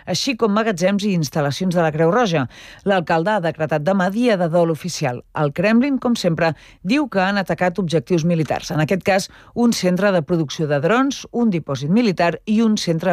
així com magatzems i instal·lacions de la Creu Roja. L'alcalde ha decretat demà dia de dol oficial. El Kremlin, com sempre, diu que han atacat objectius militars. En aquest cas, un centre de producció de drons, un dipòsit militar i un centre